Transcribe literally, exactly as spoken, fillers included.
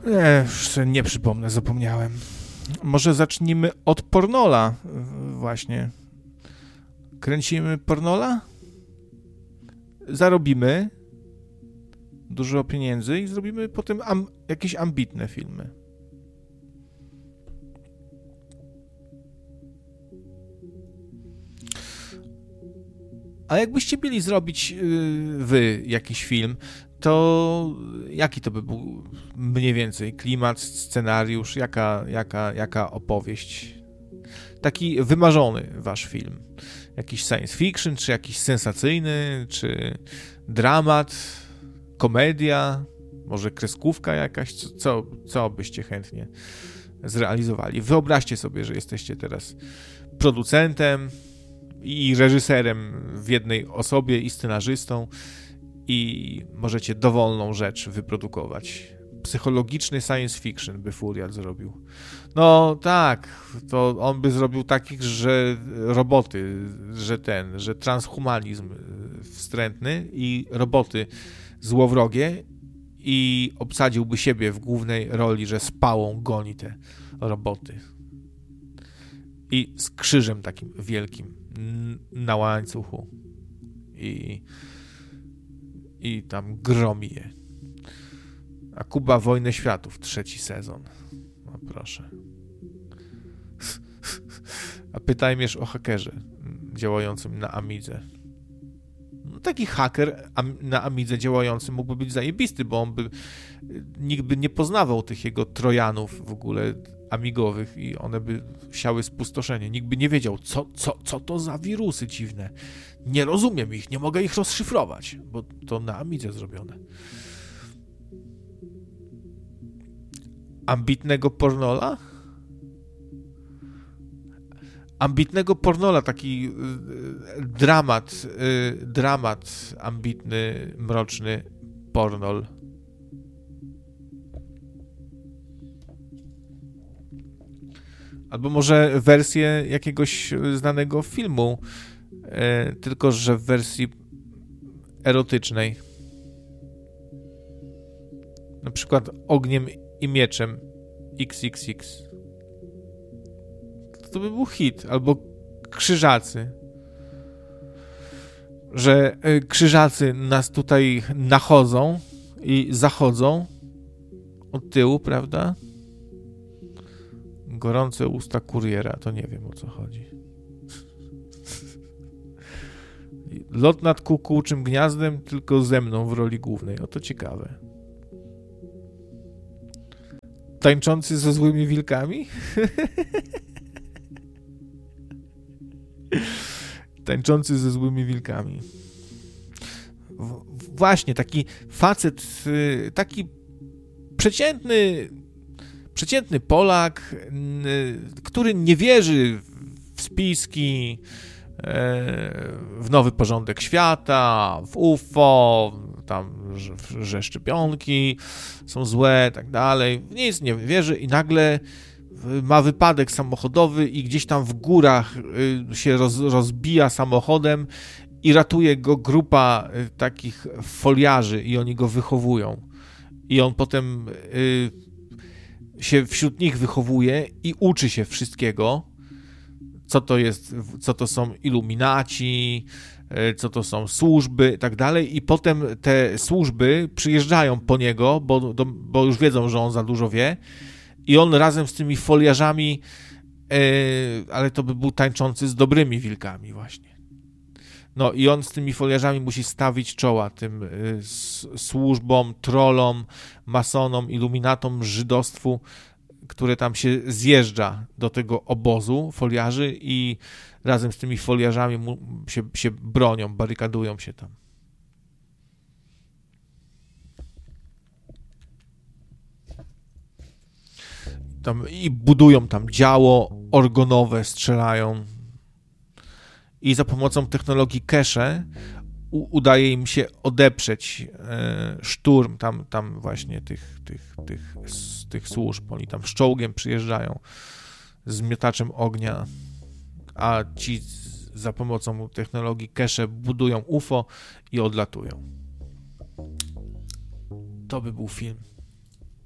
Nie, już sobie nie przypomnę, zapomniałem. Może zacznijmy od Pornola właśnie. Kręcimy Pornola? Zarobimy dużo pieniędzy i zrobimy potem am- jakieś ambitne filmy. A jakbyście mieli zrobić yy, wy jakiś film, to jaki to by był mniej więcej klimat, scenariusz, jaka, jaka, jaka opowieść? Taki wymarzony wasz film. Jakiś science fiction, czy jakiś sensacyjny, czy dramat, komedia, może kreskówka jakaś, co, co byście chętnie zrealizowali? Wyobraźcie sobie, że jesteście teraz producentem i reżyserem w jednej osobie i scenarzystą i możecie dowolną rzecz wyprodukować. Psychologiczny science fiction by Furiat zrobił. No tak, to on by zrobił takich, że roboty, że ten, że transhumanizm wstrętny i roboty złowrogie i obsadziłby siebie w głównej roli, że z pałą goni te roboty. I z krzyżem takim wielkim na łańcuchu. I, i tam gromi je. A Kuba Wojnę Światów, trzeci sezon. No proszę. A pytajmiesz o hakerze działającym na Amidze. No, taki haker na Amidze działający mógłby być zajebisty, bo on by nikt by nie poznawał tych jego trojanów w ogóle amigowych i one by siały spustoszenie. Nikt by nie wiedział, co, co, co to za wirusy dziwne. Nie rozumiem ich, nie mogę ich rozszyfrować, bo to na Amidze zrobione. Ambitnego Pornola? Ambitnego Pornola, taki y, dramat, y, dramat ambitny, mroczny Pornol. Albo może wersję jakiegoś znanego filmu, y, tylko że w wersji erotycznej. Na przykład Ogniem i Mieczem iks iks iks. To by był hit. Albo Krzyżacy. Że y, Krzyżacy nas tutaj nachodzą i zachodzą od tyłu, prawda? Gorące usta kuriera, to nie wiem, o co chodzi. Lot nad kukułczym gniazdem, tylko ze mną w roli głównej. O, to ciekawe. Tańczący ze złymi wilkami? Tańczący ze złymi wilkami. W- właśnie, taki facet, taki przeciętny, przeciętny Polak, który nie wierzy w spiski, w nowy porządek świata, w U F O, tam, że, że szczepionki są złe, tak dalej. W nic nie wierzy i nagle ma wypadek samochodowy i gdzieś tam w górach się roz, rozbija samochodem i ratuje go grupa takich foliarzy i oni go wychowują. I on potem się wśród nich wychowuje i uczy się wszystkiego, co to jest, co to są iluminaci, co to są służby i tak dalej, i potem te służby przyjeżdżają po niego, bo, do, bo już wiedzą, że on za dużo wie, i on razem z tymi foliarzami, yy, ale to by był tańczący z dobrymi wilkami właśnie. No i on z tymi foliarzami musi stawić czoła tym yy, służbom, trollom, masonom, iluminatom, żydostwu, które tam się zjeżdża do tego obozu foliarzy i razem z tymi foliarzami mu, się, się bronią, barykadują się tam. Tam i budują tam działo orgonowe, strzelają i za pomocą technologii cache udaje im się odeprzeć e, szturm tam, tam właśnie tych, tych, tych, z, tych służb. Oni tam z czołgiem przyjeżdżają, z miotaczem ognia, a ci z, za pomocą technologii cache budują U F O i odlatują. To by był film.